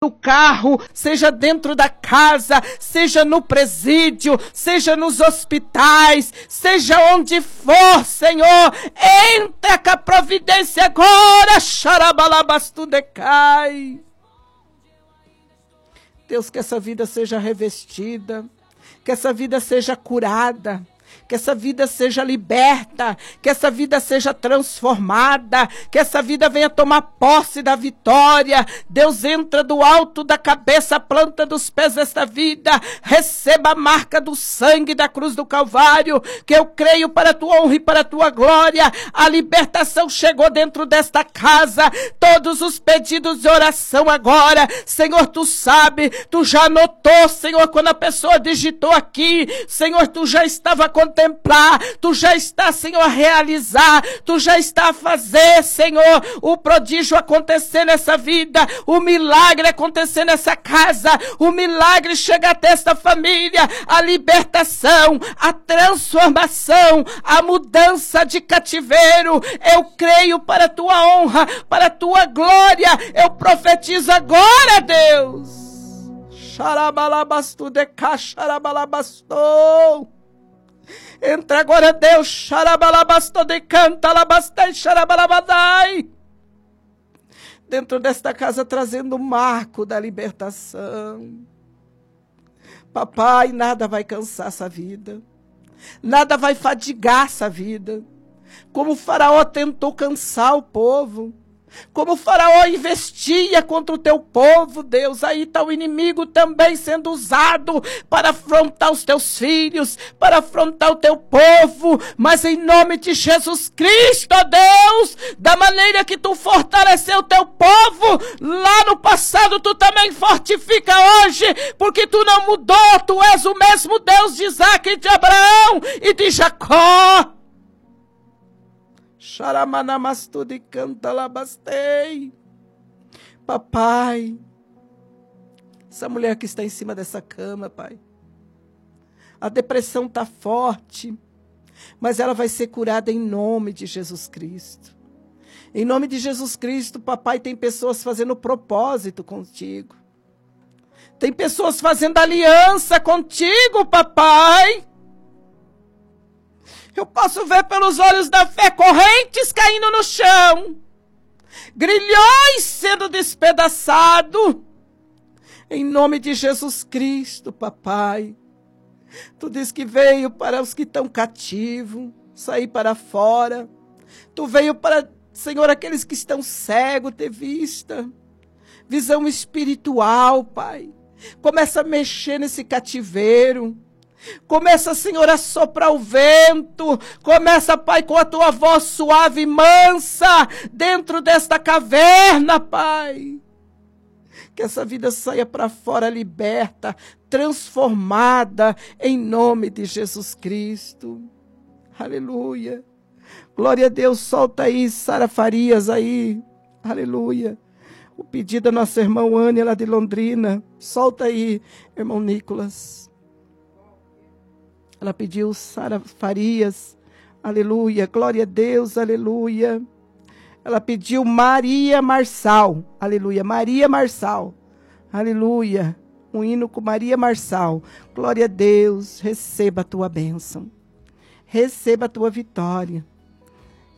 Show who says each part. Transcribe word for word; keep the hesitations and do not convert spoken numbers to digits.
Speaker 1: no carro, seja dentro da casa, seja no presídio, seja nos hospitais, seja onde for, Senhor, entra com a providência agora, xarabalabastu decai. Deus, que essa vida seja revestida, que essa vida seja curada, que essa vida seja liberta, que essa vida seja transformada, que essa vida venha tomar posse da vitória. Deus, entra do alto da cabeça à planta dos pés desta vida, receba a marca do sangue da cruz do Calvário, que eu creio para a tua honra e para a tua glória. A libertação chegou dentro desta casa, todos os pedidos de oração agora, Senhor, tu sabe, tu já anotou, Senhor, quando a pessoa digitou aqui, Senhor, tu já estava contemplar, tu já está, Senhor, a realizar, tu já está a fazer, Senhor, o prodígio acontecer nessa vida, o milagre acontecer nessa casa, o milagre chegar até esta família, a libertação, a transformação, a mudança de cativeiro. Eu creio para a tua honra, para a tua glória, eu profetizo agora, Deus. Xarabalabastu de xarabalabastou. Entra agora, Deus, xarabalabasto de canta, labastai, xarabalabadai. Dentro desta casa, trazendo o marco da libertação. Papai, nada vai cansar essa vida. Nada vai fadigar essa vida. Como o faraó tentou cansar o povo. Como o faraó investia contra o teu povo, Deus, aí está o inimigo também sendo usado para afrontar os teus filhos, para afrontar o teu povo, mas em nome de Jesus Cristo, ó Deus, da maneira que tu fortaleceu o teu povo, lá no passado tu também fortifica hoje, porque tu não mudou, tu és o mesmo Deus de Isaac e de Abraão e de Jacó. Xaramanamastude canta labastei. Papai, essa mulher que está em cima dessa cama, Pai, a depressão está forte, mas ela vai ser curada em nome de Jesus Cristo. Em nome de Jesus Cristo, papai, tem pessoas fazendo propósito contigo. Tem pessoas fazendo aliança contigo, papai. Eu posso ver pelos olhos da fé correntes caindo no chão, grilhões sendo despedaçados. Em nome de Jesus Cristo, papai. Tu diz que veio para os que estão cativos, sair para fora. Tu veio para, Senhor, aqueles que estão cegos, ter vista. Visão espiritual, Pai. Começa a mexer nesse cativeiro. Começa, Senhor, a soprar o vento. Começa, Pai, com a tua voz suave e mansa dentro desta caverna, Pai. Que essa vida saia para fora liberta, transformada em nome de Jesus Cristo. Aleluia. Glória a Deus. Solta aí, Sara Farias aí. Aleluia. O pedido da nossa irmã Ânia, lá de Londrina. Solta aí, irmão Nicolas. Ela pediu Sara Farias, aleluia, glória a Deus, aleluia. Ela pediu Maria Marçal, aleluia, Maria Marçal, aleluia. Um hino com Maria Marçal, glória a Deus, receba a tua bênção, receba a tua vitória.